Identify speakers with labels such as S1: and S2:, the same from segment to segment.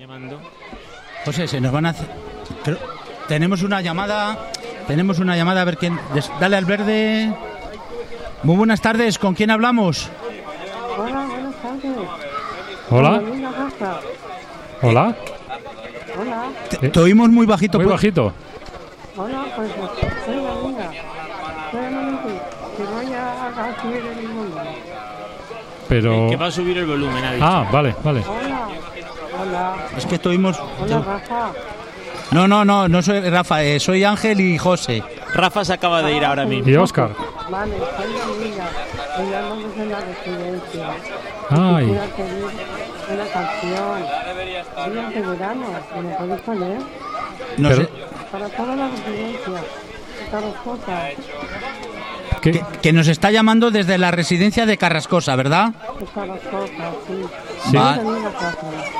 S1: llamando.
S2: José, se nos van a hacer... Tenemos una llamada, a ver quién... Dale al verde. Muy buenas tardes, ¿con quién hablamos?
S3: Hola, buenas tardes.
S4: Hola. Hola.
S3: Hola.
S2: Te oímos muy bajito.
S4: Muy bajito.
S3: Hola, pues soy la amiga. Que voy a subir el volumen.
S4: Pero...
S1: Que va a subir el volumen, ha dicho.
S4: Ah, vale.
S3: Hola.
S2: Es que estuvimos...
S3: Hola, Rafa.
S2: No soy Rafa, soy Ángel y José.
S1: Rafa se acaba de ir ahora mismo.
S4: ¿Y Óscar?
S3: Vale, soy la amiga. Me llamo desde la residencia.
S4: Ay.
S3: Quisiera pedir una canción. Días de verano. ¿Me podéis poner?
S2: No
S4: Pero-
S2: sé.
S3: Para toda la residencia. Carrascosa.
S2: Que nos está llamando desde la residencia de Carrascosa, ¿verdad?
S3: Carrascosa, sí.
S4: Sí.
S2: Va-
S3: Yo tenía la casa.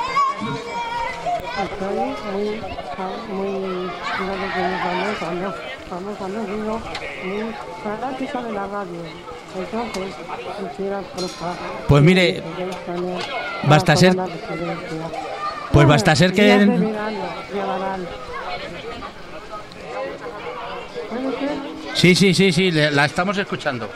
S3: Estoy muy cuando digo, muy fanática de la radio. Entonces, quisiera
S2: Pues mire, basta ser- Pues basta ser que...
S3: Días de verano, llamarán. ¿Puede ser?
S2: Sí, la estamos escuchando.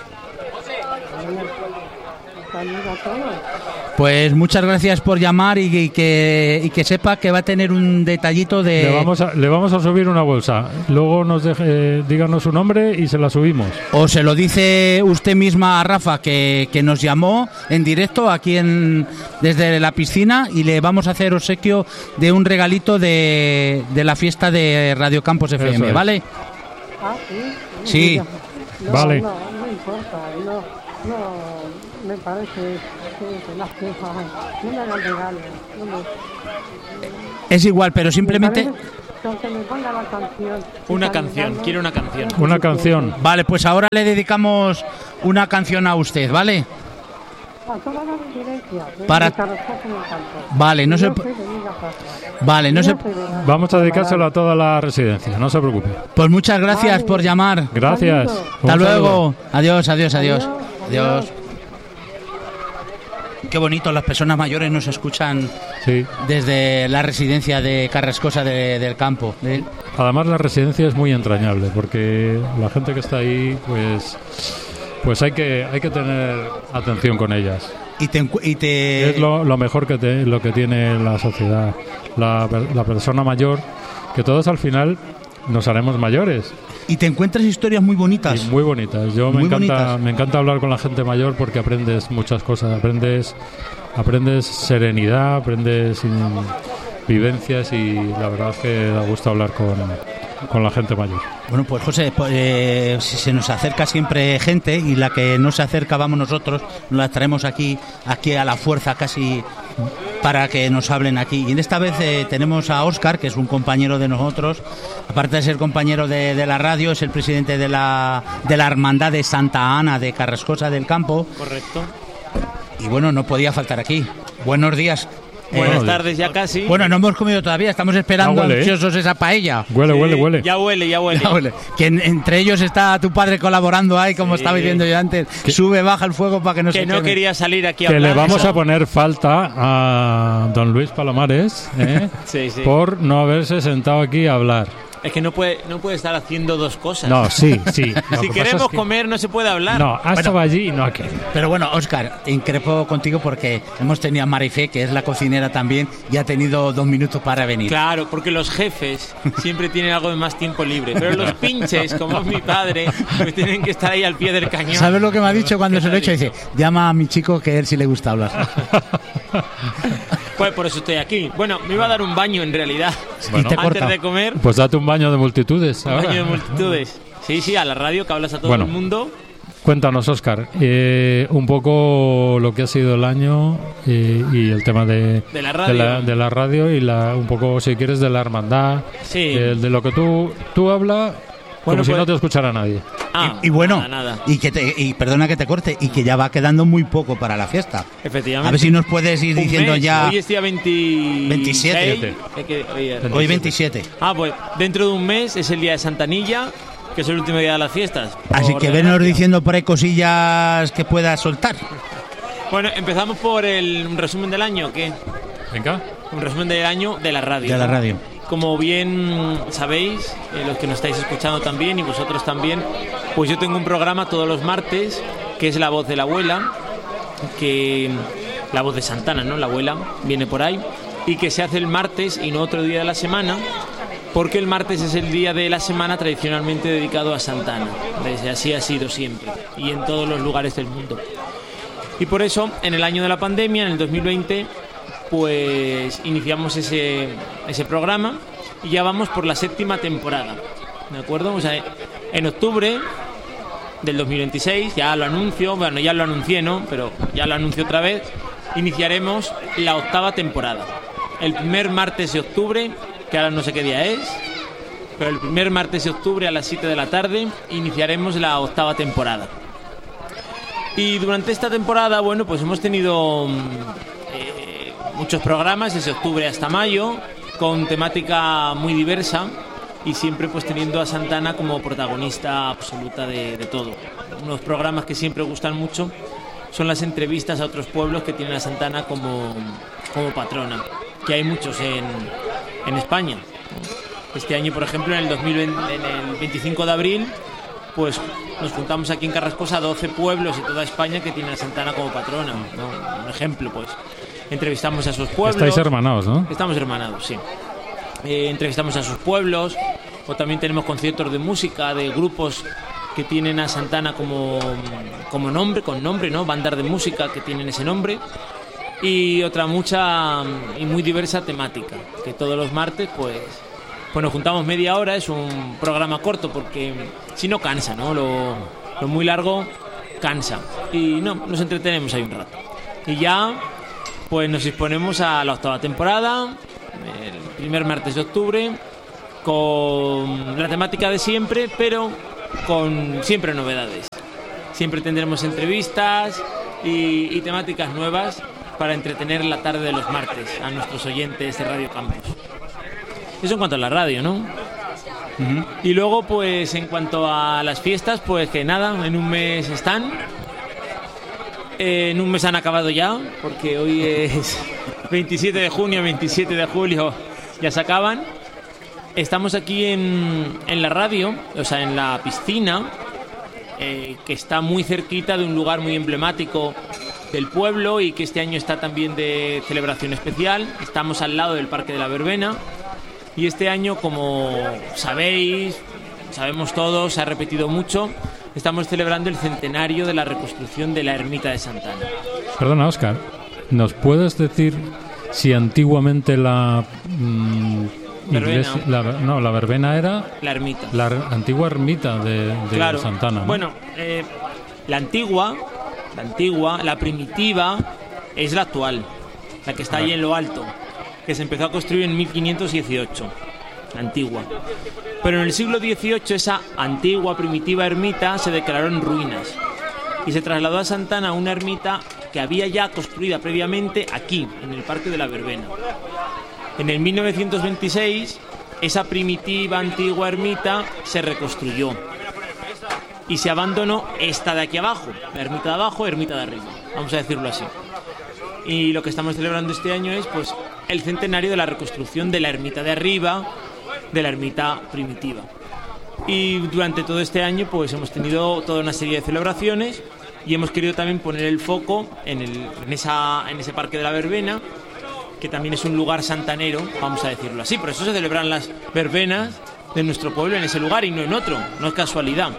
S3: Saludos a todos.
S2: Pues muchas gracias por llamar y que sepa que va a tener un detallito de...
S4: Le vamos a subir una bolsa. Luego díganos su nombre y se la subimos.
S2: O se lo dice usted misma a Rafa, que nos llamó en directo aquí desde la piscina, y le vamos a hacer obsequio de un regalito de la fiesta de Radio Campos FM,
S4: Eso es.
S2: ¿vale?
S3: Ah, sí.
S2: Sí.
S3: No,
S4: Vale.
S3: No importa. No, me parece que las quejas. No me hagan regalos. No me...
S2: Es igual, pero simplemente...
S3: Me parece que me ponga la canción.
S1: Una canción, quiere una canción.
S4: Una canción.
S2: Vale, pues ahora le dedicamos una canción a usted, ¿vale?
S3: A toda la residencia.
S2: Para- Vale, no se...
S3: Yo soy de Villa Casa.
S2: Vale, no se...
S3: Días de verano.
S4: Vamos a dedicárselo a toda la residencia, no se preocupe.
S2: Pues muchas gracias
S3: Vale.
S2: por llamar.
S4: Gracias.
S3: Saludos.
S2: Hasta
S4: Un
S2: luego.
S4: saludo.
S2: Adiós.
S3: Adiós.
S2: Qué bonito, las personas mayores nos escuchan
S4: Sí.
S2: desde la residencia de Carrascosa del Campo.
S4: Además la residencia es muy entrañable porque la gente que está ahí, pues hay que tener atención con ellas.
S2: Y
S4: Es lo mejor lo que tiene la sociedad, la persona mayor, que todos al final nos haremos mayores
S2: y te encuentras historias muy bonitas.
S4: y muy bonitas.
S2: Muy bonitas.
S4: Me encanta hablar con la gente mayor porque aprendes muchas cosas, aprendes serenidad, aprendes vivencias, y la verdad es que da gusto hablar con la gente mayor.
S2: Bueno, pues José, si se nos acerca siempre gente, y la que no se acerca vamos nosotros, nos la traemos aquí a la fuerza casi para que nos hablen aquí. Y en esta vez tenemos a Óscar, que es un compañero de nosotros, aparte de ser compañero de la radio, es el presidente de la Hermandad de Santa Ana de Carrascosa del Campo.
S1: Correcto.
S2: Y bueno, no podía faltar aquí. Buenos días.
S1: Buenas tardes, ya casi.
S2: Bueno, no hemos comido todavía, estamos esperando
S4: huele,
S2: ansiosos esa paella.
S4: Huele.
S1: Ya huele.
S2: Ya huele. Que entre ellos está tu padre colaborando ahí, como
S1: Sí.
S2: estaba diciendo yo antes. Sube, baja el fuego para que no se
S1: Que no
S2: queme.
S1: quería salir aquí a
S4: Que
S1: hablar.
S4: le vamos
S1: Eso.
S4: a poner falta a don Luis Palomares
S1: Sí.
S4: por no haberse sentado aquí a hablar.
S1: Es que no puede estar haciendo dos cosas.
S4: No, sí. Lo
S1: Si
S4: que pasa
S1: queremos
S4: es que-
S1: comer no se puede hablar.
S4: No, estaba allí y no aquí.
S2: Pero bueno, Óscar, increpo contigo porque hemos tenido a Marifé, que es la cocinera también, y ha tenido 2 minutos para venir.
S1: Claro, porque los jefes siempre tienen algo de más tiempo libre. Pero los pinches, como es mi padre, pues tienen que estar ahí al pie del cañón.
S2: ¿Sabes lo que me ha dicho cuando se lo he hecho? Dice, llama a mi chico que a él sí le gusta hablar.
S1: Pues por eso estoy aquí. Bueno, me iba a dar un baño en realidad.
S2: Y te
S1: Antes
S2: corta.
S1: de comer,
S4: Pues date un baño de multitudes
S1: un
S4: ahora.
S1: baño de multitudes. Sí, a la radio que hablas a todo
S4: Bueno.
S1: el mundo.
S4: Cuéntanos, Óscar, un poco lo que ha sido el año y el tema de
S1: la radio.
S4: de la radio y un poco, si quieres, de la hermandad.
S1: Sí.
S4: De lo que tú hablas,
S1: Bueno,
S4: como si
S1: pues-
S4: no te escuchara nadie.
S2: Y bueno,
S1: Nada.
S2: y perdona que te corte, y que ya va quedando muy poco para la fiesta.
S1: Efectivamente.
S2: A ver si nos puedes ir
S1: Un
S2: diciendo
S1: mes.
S2: ya.
S1: Hoy es día
S2: 27.
S1: Hoy
S2: 27.
S1: Pues dentro de un mes es el día de Santanilla, que es el último día de las fiestas.
S2: Así
S1: Por
S2: que
S1: desgracia.
S2: venos diciendo por ahí cosillas que puedas soltar.
S1: Bueno, empezamos por un resumen del año, ¿qué?
S4: Venga.
S1: Un resumen del año de la radio.
S2: De la radio.
S1: Como bien sabéis, los que nos estáis escuchando también y vosotros también, pues yo tengo un programa todos los martes que es La Voz de la Abuela, que la voz de Santana, ¿no? La abuela viene por ahí, y que se hace el martes y no otro día de la semana, porque el martes es el día de la semana tradicionalmente dedicado a Santana. Desde así ha sido siempre y en todos los lugares del mundo. Y por eso, en el año de la pandemia, en el 2020, pues iniciamos ese programa y ya vamos por la 7ª temporada, ¿de acuerdo? O sea, en octubre del 2026, ya lo anuncio, bueno, ya lo anuncié, ¿no? Pero ya lo anuncio otra vez, iniciaremos la 8ª temporada. El primer martes de octubre, que ahora no sé qué día es, pero el primer martes de octubre a las 7 de la tarde iniciaremos la 8ª temporada. Y durante esta temporada, bueno, pues hemos tenido muchos programas desde octubre hasta mayo, con temática muy diversa y siempre pues teniendo a Santana como protagonista absoluta de todo. Unos programas que siempre gustan mucho son las entrevistas a otros pueblos que tienen a Santana como patrona, que hay muchos en España. Este año, por ejemplo, en el 25 de abril, pues nos juntamos aquí en Carrascosa 12 pueblos de toda España que tienen a Santana como patrona, ¿no? Un ejemplo, pues. Entrevistamos a sus pueblos.
S4: Estáis hermanados, ¿no?
S1: Estamos hermanados, sí. Entrevistamos a sus pueblos, o también tenemos conciertos de música de grupos que tienen a Santana como nombre, con nombre, ¿no? Bandas de música que tienen ese nombre. Y otra mucha y muy diversa temática, que todos los martes, pues nos juntamos media hora. Es un programa corto porque si no cansa, ¿no? Lo muy largo cansa. Y no, nos entretenemos ahí un rato. Y ya pues nos disponemos a la 8ª temporada, el primer martes de octubre, con la temática de siempre, pero con siempre novedades. Siempre tendremos entrevistas y temáticas nuevas para entretener la tarde de los martes a nuestros oyentes de Radio Campus. Eso en cuanto a la radio, ¿no? Uh-huh. Y luego, pues en cuanto a las fiestas, pues que nada, en un mes están. En un mes han acabado ya, porque hoy es 27 de junio, 27 de julio, ya se acaban. Estamos aquí en la radio, o sea, en la piscina, que está muy cerquita de un lugar muy emblemático del pueblo y que este año está también de celebración especial. Estamos al lado del Parque de la Verbena y este año, como sabemos todos, se ha repetido mucho. Estamos celebrando el centenario de la reconstrucción de la ermita de Santana.
S4: Perdona, Óscar, ¿nos puedes decir si antiguamente la iglesia, la verbena era
S1: la ermita,
S4: la antigua ermita de
S1: claro,
S4: Santana, ¿no?
S1: Bueno, la antigua, la primitiva es la actual, la que está ahí en lo alto, que se empezó a construir en 1518, la antigua. Pero en el siglo XVIII esa antigua primitiva ermita se declaró en ruinas y se trasladó a Santana una ermita que había ya construida previamente aquí, en el Parque de la Verbena. En el 1926 esa primitiva antigua ermita se reconstruyó y se abandonó esta de aquí abajo, la ermita de abajo, ermita de arriba, vamos a decirlo así. Y lo que estamos celebrando este año es pues el centenario de la reconstrucción de la ermita de arriba, de la ermita primitiva. Y durante todo este año pues hemos tenido toda una serie de celebraciones y hemos querido también poner el foco en ese Parque de la Verbena, que también es un lugar santanero, vamos a decirlo así. Por eso se celebran las verbenas de nuestro pueblo en ese lugar y no en otro, no es casualidad.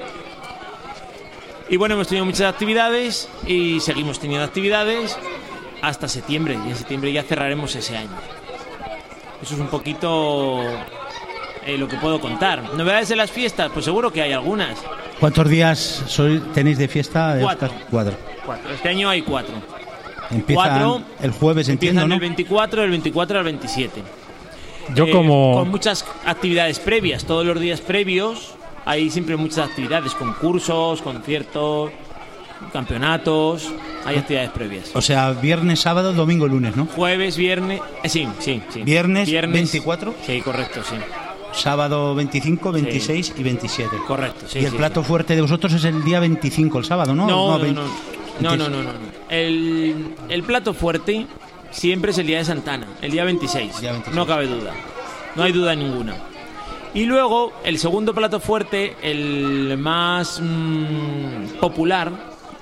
S1: Y bueno, hemos tenido muchas actividades y seguimos teniendo actividades hasta septiembre, y en septiembre ya cerraremos ese año. Eso es un poquito lo que puedo contar. ¿Novedades de las fiestas? Pues seguro que hay algunas.
S2: ¿Cuántos días tenéis de fiesta?
S1: 4.
S2: 4.
S1: Este año hay 4.
S2: Empiezan el jueves, entiendo, ¿no?
S1: El 24, del 24 al 27.
S4: Con
S1: muchas actividades previas, todos los días previos hay siempre muchas actividades, concursos, conciertos, campeonatos, hay actividades previas.
S2: O sea, viernes, sábado, domingo, lunes, ¿no?
S1: Jueves, viernes, sí.
S2: Viernes 24.
S1: Sí, correcto, sí.
S2: Sábado 25, 26 sí. Y 27.
S1: Correcto, sí.
S2: Y el plato fuerte de vosotros es el día 25, el sábado, ¿no?
S1: No. El plato fuerte siempre es el día de Santana, el día 26.
S2: Día 26.
S1: No cabe duda. No hay duda ninguna. Y luego, el segundo plato fuerte, el más popular,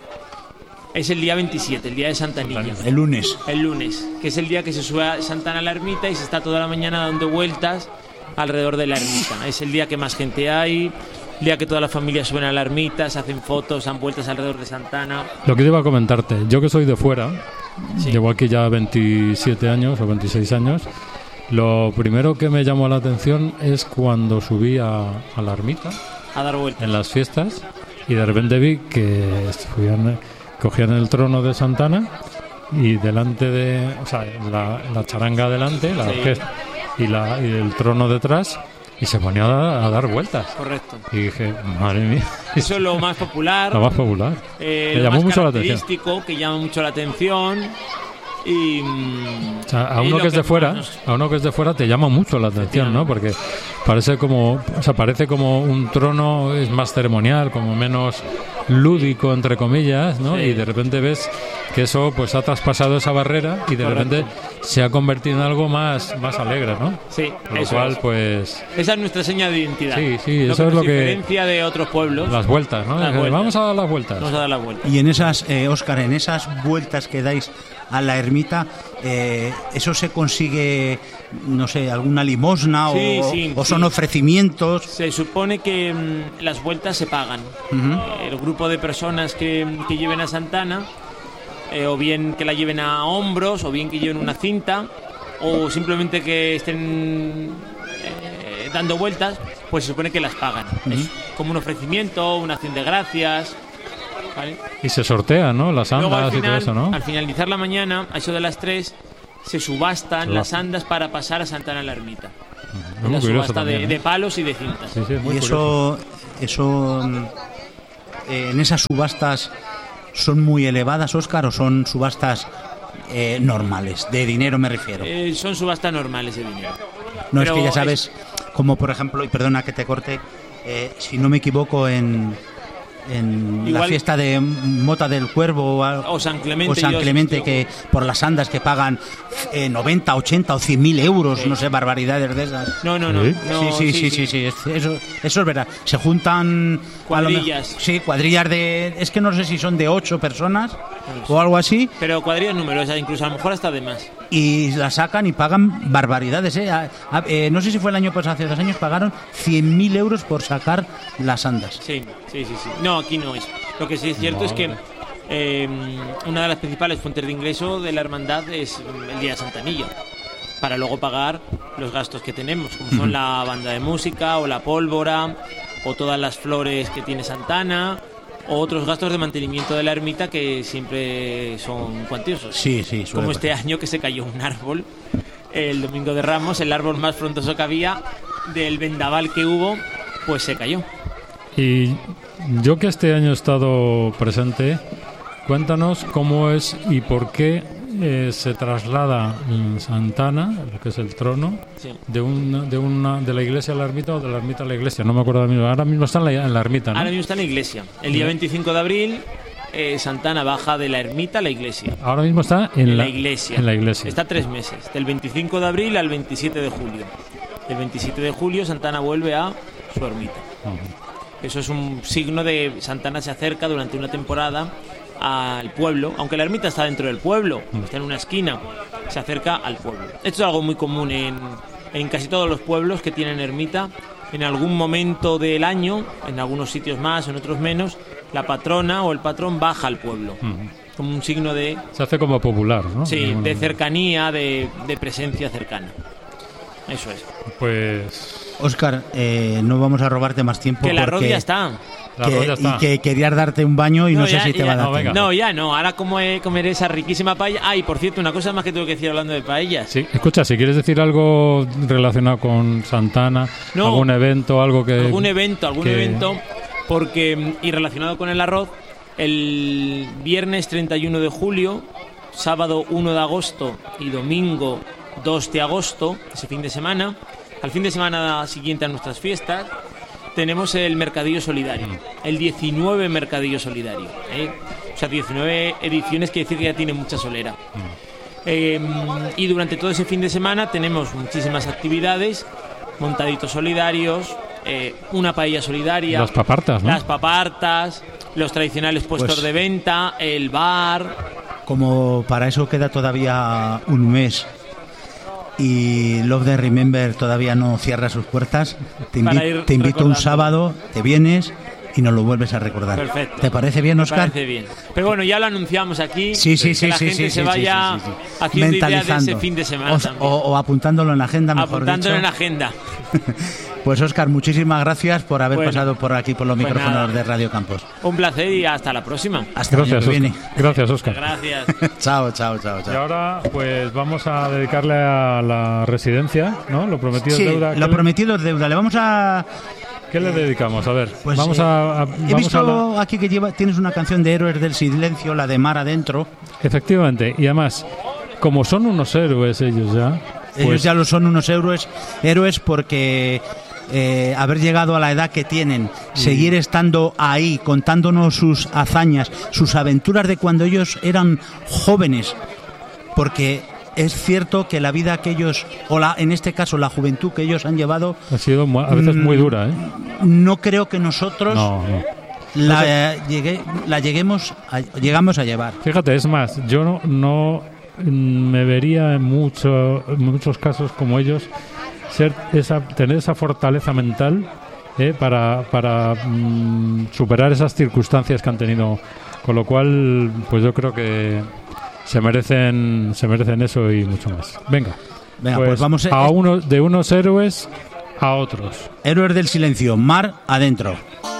S1: es el día 27, el día de Santanilla.
S2: El lunes.
S1: El lunes, que es el día que se sube a Santana a la ermita y se está toda la mañana dando vueltas alrededor de la ermita. Es el día que más gente hay, el día que todas las familias suben a la ermita, se hacen fotos, dan vueltas alrededor de Santana.
S4: Lo que iba a comentarte, yo que soy de fuera,
S1: Sí.
S4: llevo aquí ya 27 años o 26 años, lo primero que me llamó la atención es cuando subí a la ermita
S1: A dar vueltas.
S4: en las fiestas y de repente vi que cogían el trono de Santana y delante de, o sea, la charanga delante, la
S1: Sí.
S4: orquesta y el trono detrás, y se ponía a dar vueltas.
S1: Correcto.
S4: Y dije, madre mía,
S1: Eso es lo más popular.
S4: lo más popular.
S1: Me
S4: Me llamó mucho la atención.
S1: característico, que llama mucho la atención. Y,
S4: O sea, a
S1: y
S4: uno
S1: lo
S4: que es de fuera,
S1: más
S4: a uno que es de fuera te llama mucho la atención, ¿no? Porque parece como un trono, es más ceremonial, como menos lúdico entre comillas, ¿no?
S1: Sí.
S4: Y de repente ves que eso pues ha traspasado esa barrera y de
S1: Correcto.
S4: repente se ha convertido en algo más alegre, ¿no?
S1: Sí,
S4: Con lo
S1: eso
S4: cual
S1: es.
S4: pues
S1: Esa es nuestra seña de identidad.
S4: Sí,
S1: lo
S4: eso
S1: que
S4: es
S1: nos
S4: lo que-
S1: diferencia de otros pueblos.
S4: las vueltas, ¿no?
S1: Las vueltas.
S4: Vamos a dar las vueltas.
S1: Vamos a dar la vuelta.
S2: Y en esas, Óscar, en esas vueltas que dais a la ermita, ¿eso se consigue, no sé, alguna limosna
S1: Sí,
S2: o,
S1: sí,
S2: o son
S1: sí.
S2: ofrecimientos?
S1: Se supone que las vueltas se pagan.
S2: Ujú.
S1: El grupo de personas que lleven a Santana, o bien que la lleven a hombros, o bien que lleven una cinta, o simplemente que estén dando vueltas, pues se supone que las pagan. Es como un ofrecimiento, una acción de gracias. ¿Vale?
S4: Y se sortean, ¿no? Las
S1: Luego
S4: andas y todo eso, ¿no?
S1: al finalizar la mañana, a eso de las 3, se subastan
S4: La-
S1: las andas para pasar a Santana a la ermita.
S4: Muy
S1: La
S4: curioso
S1: subasta
S4: también, ¿eh?
S1: de palos y de cintas.
S4: Sí, sí, es muy
S2: Y
S4: curioso.
S2: eso en esas subastas son muy elevadas, Óscar, o son subastas normales, de dinero me refiero.
S1: Son subastas normales de dinero.
S2: No, es
S1: pero
S2: que ya sabes, como por ejemplo, y perdona que te corte, si no me equivoco, en la
S1: Igual-
S2: fiesta de Mota del Cuervo
S1: O San Clemente,
S2: o San
S1: yo-
S2: Clemente,
S1: yo-
S2: que por las andas que pagan 90, 80 o 100.000 euros, no sé, barbaridades de esas.
S1: No.
S4: ¿Sí?
S1: no,
S2: Sí, eso es verdad. Se juntan a lo
S1: Cuadrillas.
S2: sí, cuadrillas de, es que no sé si son de 8 personas o algo así,
S1: Pero cuadrillas numerosas, incluso a lo mejor hasta de más.
S2: y la sacan y pagan barbaridades. No sé si fue el año pasado, hace 2 años, pagaron 100.000 euros por sacar las andas.
S1: Sí. No, aquí no es. Lo que sí es cierto es que una de las principales fuentes de ingreso de la hermandad es el día de Santanilla, para luego pagar los gastos que tenemos, como son la banda de música o la pólvora o todas las flores que tiene Santana o otros gastos de mantenimiento de la ermita que siempre son cuantiosos.
S2: Sí, suele
S1: Como este
S2: pasar.
S1: año que se cayó un árbol el domingo de Ramos, el árbol más frondoso que había, del vendaval que hubo, pues se cayó.
S4: Y yo que este año he estado presente, cuéntanos cómo es y por qué se traslada Santana, lo que es el trono,
S1: Sí.
S4: de la iglesia a la ermita o de la ermita a la iglesia. No me acuerdo ahora mismo. Ahora mismo está en la ermita, ¿no?
S1: Ahora mismo está en la iglesia. El día 25 de abril, Santana baja de la ermita a la iglesia.
S4: Ahora mismo está en
S1: En la iglesia.
S4: En la iglesia.
S1: Está 3 meses, del 25 de abril al 27 de julio. El 27 de julio Santana vuelve a su ermita. Eso es un signo de Santana se acerca durante una temporada al pueblo, aunque la ermita está dentro del pueblo, está en una esquina, se acerca al pueblo. Esto es algo muy común en casi todos los pueblos que tienen ermita. En algún momento del año, en algunos sitios más, en otros menos, la patrona o el patrón baja al pueblo, como un signo de,
S4: Se hace como popular, ¿no?
S1: sí,
S4: alguna
S1: de
S4: manera.
S1: cercanía, de presencia cercana. Eso es.
S4: Pues
S2: Óscar, no vamos a robarte más tiempo.
S1: Que la
S2: porque
S1: rodilla está.
S4: la rodilla está.
S2: Y que querías darte un baño y no, sé
S1: ya-
S2: si te
S1: ya
S2: va a dar
S4: no, venga.
S2: tiempo.
S1: No, ya no. Ahora comeré esa riquísima paella. Ah, y por cierto, una cosa más que tengo que decir hablando de paellas.
S4: sí, escucha, si quieres decir algo relacionado con Santana,
S1: No.
S4: algún evento, algo que
S1: Algún evento,
S4: que-
S1: porque, y relacionado con el arroz, el viernes 31 de julio, sábado 1 de agosto y domingo 2 de agosto, ese fin de semana, al fin de semana siguiente a nuestras fiestas, tenemos el Mercadillo Solidario, el 19 Mercadillo Solidario. O sea, 19 ediciones quiere decir que ya tiene mucha solera. Y durante todo ese fin de semana tenemos muchísimas actividades, montaditos solidarios, una paella solidaria,
S4: Las papartas, ¿no?
S1: las papartas, los tradicionales puestos
S2: Pues-
S1: de venta, el bar.
S2: Como para eso queda todavía un mes y Love the Remember todavía no cierra sus puertas, te
S1: Para ir
S2: invito un
S1: recordando.
S2: sábado, te vienes y nos lo vuelves a recordar.
S1: Perfecto.
S2: ¿Te parece bien,
S1: Me
S2: Óscar?
S1: parece bien. Pero bueno, ya lo anunciamos aquí.
S2: Sí, sí,
S1: que
S2: sí,
S1: la
S2: sí,
S1: gente
S2: sí,
S1: se
S2: sí,
S1: vaya
S2: sí, sí, sí.
S1: haciendo idea de ese
S2: Mentalizando.
S1: fin de semana
S2: O,
S1: también.
S2: o apuntándolo en la agenda, mejor
S1: Apuntándolo
S2: dicho.
S1: en la agenda.
S2: Pues Óscar, muchísimas gracias por haber
S1: Bueno,
S2: pasado por aquí por los
S1: pues
S2: micrófonos
S1: nada.
S2: de Radio Campos.
S1: Un placer y hasta la próxima.
S2: Hasta el año
S4: Gracias,
S2: que viene.
S4: Óscar. Gracias, Óscar.
S1: Gracias.
S2: Chao, chao, chao,
S4: Y
S2: chao.
S4: ahora, pues vamos a dedicarle a la residencia, ¿no? Lo prometido es
S2: Sí,
S4: deuda.
S2: lo prometido es deuda. Le vamos a...
S4: ¿Qué le dedicamos? A ver,
S2: Pues,
S4: vamos
S2: he
S4: vamos
S2: visto aquí que tienes una canción de Héroes del Silencio, la de Mar Adentro.
S4: Efectivamente, y además, como son unos héroes ellos ya,
S2: Ellos
S4: pues
S2: ya lo son unos héroes porque haber llegado a la edad que tienen, seguir estando ahí, contándonos sus hazañas, sus aventuras de cuando ellos eran jóvenes, porque es cierto que la vida que ellos, en este caso la juventud que ellos han llevado,
S4: ha sido a veces muy dura, ¿eh?
S2: no creo que nosotros
S4: No, no.
S2: llegamos a llevar.
S4: Fíjate, es más, yo no me vería en muchos casos como ellos tener esa fortaleza mental para superar esas circunstancias que han tenido, con lo cual pues yo creo que se merecen eso y mucho más. Venga,
S2: Pues vamos
S4: de unos héroes a otros.
S2: Héroes del Silencio, Mar Adentro.